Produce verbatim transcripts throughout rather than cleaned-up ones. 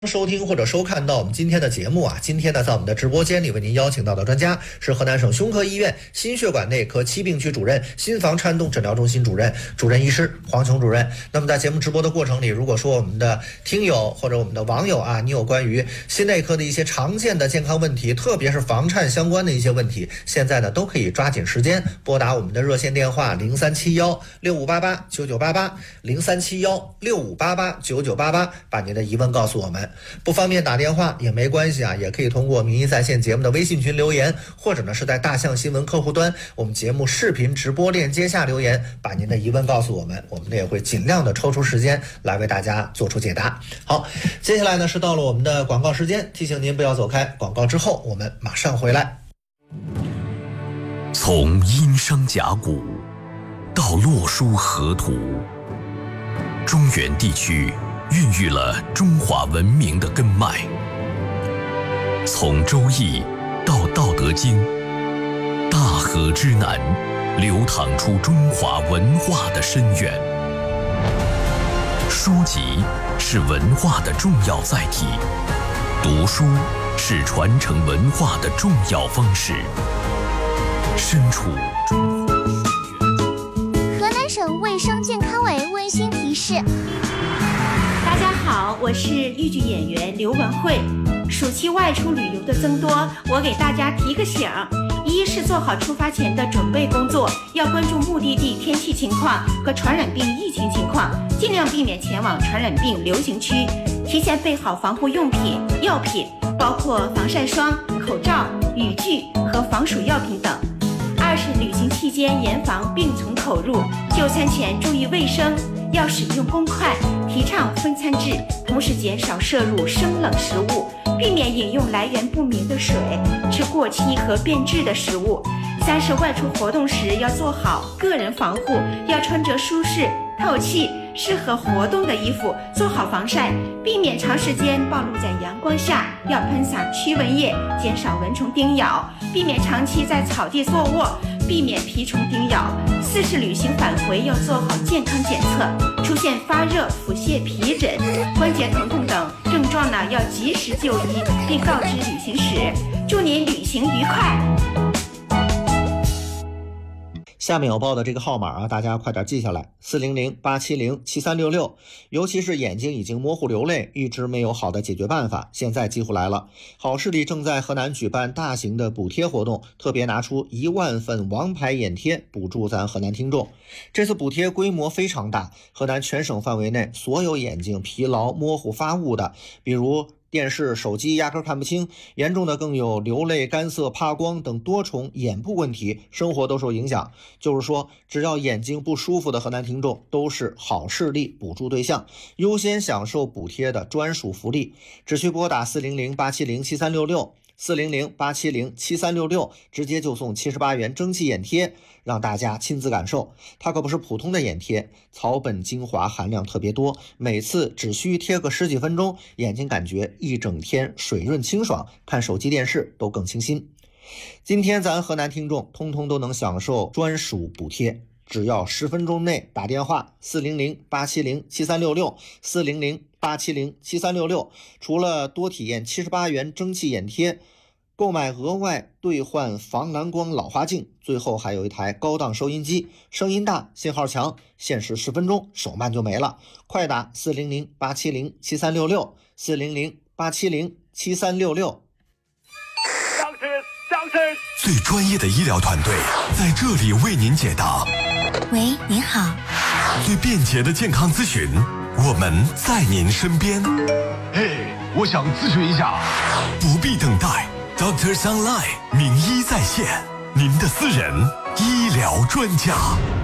收听或者收看到我们今天的节目啊，今天呢，在我们的直播间里为您邀请到的专家是河南省胸科医院心血管内科七病区主任、心房颤动诊疗中心主任、主任医师黄琼主任。那么在节目直播的过程里，如果说我们的听友或者我们的网友啊，你有关于心内科的一些常见的健康问题，特别是房颤相关的一些问题，现在呢都可以抓紧时间拨打我们的热线电话零三七幺六五八八九九八八零三七幺六五八八九九八八，把您的疑问告诉我们。不方便打电话也没关系啊，也可以通过民医在线节目的微信群留言，或者呢是在大象新闻客户端我们节目视频直播链接下留言，把您的疑问告诉我们，我们呢也会尽量的抽出时间来为大家做出解答。好，接下来呢是到了我们的广告时间，提醒您不要走开，广告之后我们马上回来。 从殷商甲骨到洛书河图，中原地区孕育了中华文明的根脉。从周易到道德经，大河之南流淌出中华文化的深渊。书籍是文化的重要载体，读书是传承文化的重要方式。身处中华书院。河南省卫生健康委温馨提示。 大家好，我是豫剧演员刘文慧。暑期外出旅游的增多，我给大家提个醒：一是做好出发前的准备工作，要关注目的地天气情况和传染病疫情情况，尽量避免前往传染病流行区，提前备好防护用品、药品，包括防晒霜、口罩、雨具和防暑药品等。二是旅行期间严防病从口入，就餐前注意卫生，要使用公筷，提倡分餐制，同时减少摄入生冷食物，避免饮用来源不明的水，吃过期和变质的食物。三是外出活动时要做好个人防护，要穿着舒适、透气、适合活动的衣服，做好防晒，避免长时间暴露在阳光下，要喷洒驱蚊液，减少蚊虫叮咬，避免长期在草地坐卧，避免蜱虫叮咬。四是旅行返回要做好健康检测，出现发热、腹泻、皮疹、关节疼痛等症状呢，要及时就医，并告知旅行史。祝您旅行愉快。 下面有报的这个号码啊，大家快点记下来，四零零八七零七三六六。尤其是眼睛已经模糊流泪，一直没有好的解决办法，现在机会来了。好视力正在河南举办大型的补贴活动，特别拿出一万份王牌眼贴补助咱河南听众。这次补贴规模非常大，河南全省范围内所有眼睛疲劳、模糊、发雾的，比如电视、手机压根看不清，严重的更有流泪、干涩、怕光等多重眼部问题，生活都受影响。就是说，只要眼睛不舒服的河南听众都是好视力补助对象，优先享受补贴的专属福利。只需拨打四零零八七零七三六六。四零零八七零七三六六，直接就送七十八元蒸汽眼贴，让大家亲自感受。它可不是普通的眼贴，草本精华含量特别多，每次只需贴个十几分钟，眼睛感觉一整天水润清爽，看手机电视都更清新。今天咱河南听众通通都能享受专属补贴，只要十分钟内打电话四零零八七零七三六六 四零零八七零七三六六，除了多体验七十八元蒸汽眼贴，购买额外兑换防蓝光老花镜，最后还有一台高档收音机，声音大，信号强，限时十分钟，手慢就没了。快打四零零八七零七三六六 四零零八七零七三六六。 最专业的医疗团队在这里为您解答。 喂，您好。 最便捷的健康咨询，我们在您身边。 嘿，我想咨询一下。 不必等待 ，Doctors Online 名医在线，您的私人医疗专家。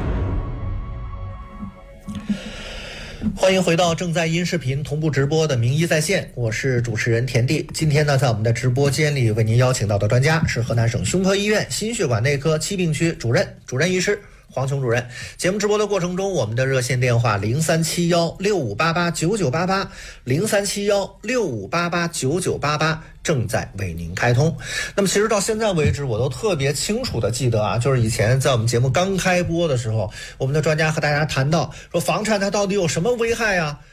欢迎回到正在音视频同步直播的名医在线，我是主持人田地。今天呢，在我们的直播间里为您邀请到的专家是河南省胸科医院心血管内科七病区主任、主任医师黄琼主任。节目直播的过程中，我们的热线电话零三七幺六五八八九九八八 零三七幺六五八八九九八八正在为您开通。那么其实到现在为止，我都特别清楚的记得啊，就是以前在我们节目刚开播的时候，我们的专家和大家谈到说房颤它到底有什么危害啊，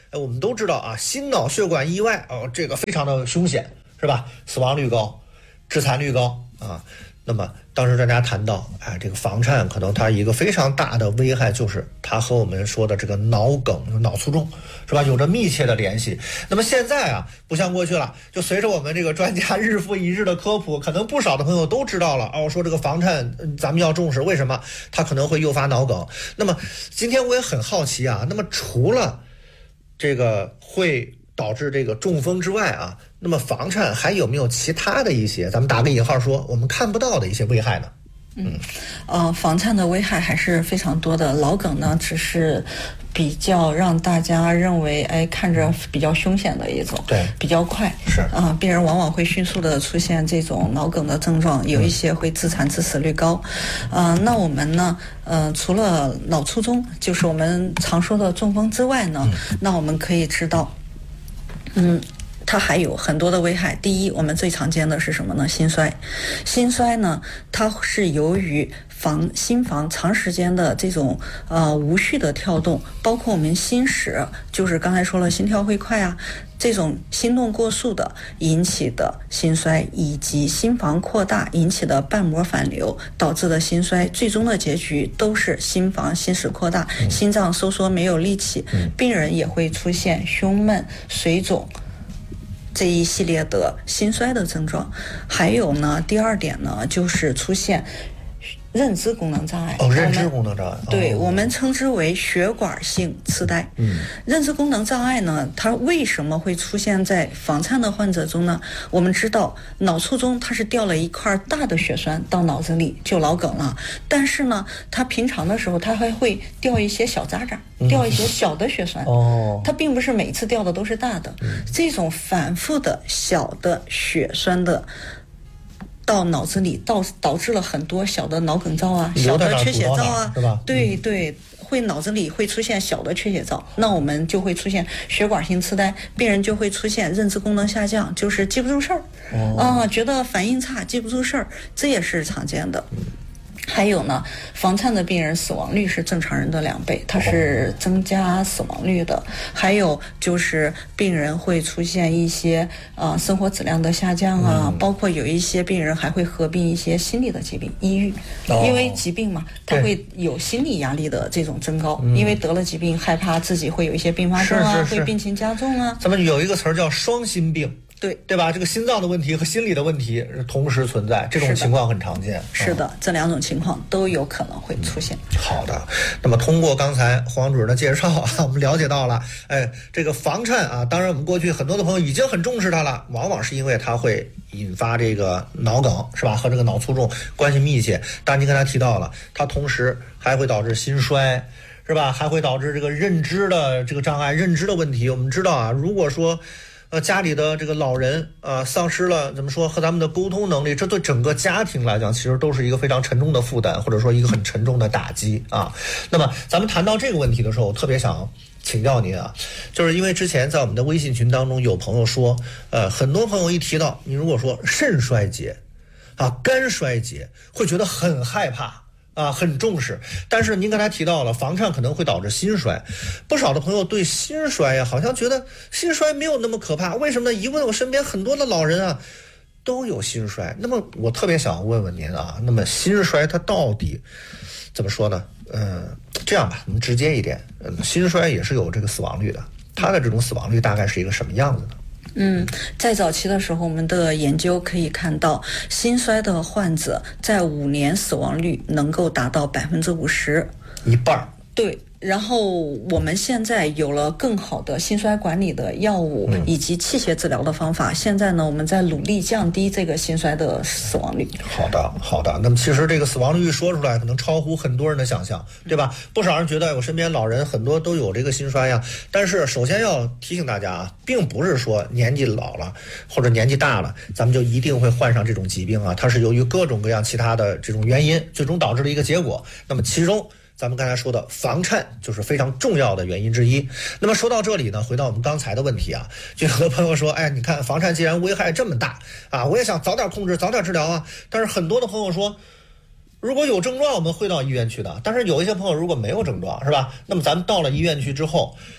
哎，我们都知道啊，心脑血管意外哦，这个非常的凶险，是吧？死亡率高，致残率高啊。那么当时专家谈到，哎，这个房颤可能它一个非常大的危害就是它和我们说的这个脑梗、脑卒中，是吧？有着密切的联系。那么现在啊，不像过去了，就随着我们这个专家日复一日的科普，可能不少的朋友都知道了哦，说这个房颤咱们要重视，为什么？它可能会诱发脑梗。那么今天我也很好奇啊，那么除了这个会导致这个中风之外啊，那么房颤还有没有其他的一些咱们打个引号说我们看不到的一些危害呢？ 嗯，呃，房颤的危害还是非常多的。脑梗呢，只是比较让大家认为，哎，看着比较凶险的一种， 对， 比较快， 是啊、呃，病人往往会迅速的出现这种脑梗的症状，有一些会致残致死率高。呃，那我们呢，呃，除了脑卒中，就是我们常说的中风之外呢，嗯、那我们可以知道，嗯。它还有很多的危害。第一，我们最常见的是什么呢？心衰。心衰呢，它是由于房心房长时间的这种呃无序的跳动，包括我们心室，就是刚才说了心跳会快啊，这种心动过速的引起的心衰，以及心房扩大引起的瓣膜反流导致的心衰，最终的结局都是心房心室扩大，嗯、心脏收缩没有力气，嗯、病人也会出现胸闷、水肿。这一系列的心衰的症状。还有呢，第二点呢，就是出现认知功能障碍。 哦，认知功能障碍， 对、 哦、 我们称之为血管性痴呆。嗯，认知功能障碍呢，它为什么会出现在房颤的患者中呢？我们知道脑卒中它是掉了一块大的血栓到脑子里就脑梗了，但是呢，它平常的时候它还会掉一些小渣渣，嗯、掉一些小的血栓。哦，它并不是每次掉的都是大的，嗯、这种反复的小的血栓的。到脑子里导导致了很多小的脑梗兆啊，小的缺血兆啊， 是吧？ 对对，会脑子里会出现小的缺血兆，那我们就会出现血管性痴呆，病人就会出现认知功能下降，就是记不住事儿，哦、啊，觉得反应差，记不住事儿，这也是常见的。还有呢，房颤的病人死亡率是正常人的两倍，它是增加死亡率的。还有就是病人会出现一些啊、呃、生活质量的下降啊、嗯，包括有一些病人还会合并一些心理的疾病，抑郁，哦、因为疾病嘛，他会有心理压力的这种增高，因为得了疾病，害怕自己会有一些并发症啊， 是是是会病情加重啊。 咱们有一个词儿叫双心病。 对对吧？这个心脏的问题和心理的问题同时存在，这种情况很常见。 是的，是的嗯、这两种情况都有可能会出现。 嗯、好的，那么通过刚才黄主任的介绍啊，我们了解到了，哎，这个房颤啊，当然我们过去很多的朋友已经很重视它了，往往是因为它会引发这个脑梗，是吧？和这个脑卒中关系密切。但您刚才提到了，它同时还会导致心衰。是吧？还会导致这个认知的这个障碍、认知的问题。我们知道啊，如果说，呃，家里的这个老人啊、呃，丧失了怎么说和咱们的沟通能力，这对整个家庭来讲，其实都是一个非常沉重的负担，或者说一个很沉重的打击啊。那么，咱们谈到这个问题的时候，我特别想请教您啊，就是因为之前在我们的微信群当中有朋友说，呃，很多朋友一提到你如果说肾衰竭啊、肝衰竭，会觉得很害怕。啊，很重视，但是您刚才提到了房颤可能会导致心衰，不少的朋友对心衰呀、啊，好像觉得心衰没有那么可怕，为什么呢？一问我身边很多的老人啊，都有心衰。那么我特别想问问您啊，那么心衰它到底怎么说呢？嗯、呃，这样吧，我们直接一点，嗯，心衰也是有这个死亡率的，它的这种死亡率大概是一个什么样子呢？ 嗯，在早期的时候，我们的研究可以看到，心衰的患者在五年死亡率能够达到百分之五十， 一半。 对。然后我们现在有了更好的心衰管理的药物以及器械治疗的方法，嗯、现在呢，我们在努力降低这个心衰的死亡率。 好的，好的。那么其实这个死亡率一说出来，可能超乎很多人的想象，对吧？不少人觉得我身边老人很多都有这个心衰呀。但是首先要提醒大家啊，并不是说年纪老了或者年纪大了，咱们就一定会患上这种疾病啊。它是由于各种各样其他的这种原因，最终导致的一个结果。那么其中，咱们刚才说的房颤就是非常重要的原因之一。那么说到这里呢，回到我们刚才的问题啊，就有的朋友说，哎，你看房颤既然危害这么大啊，我也想早点控制，早点治疗啊。但是很多的朋友说，如果有症状我们会到医院去的，但是有一些朋友如果没有症状，是吧？那么咱们到了医院去之后，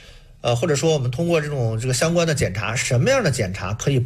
呃，或者说我们通过这种这个相关的检查，什么样的检查可以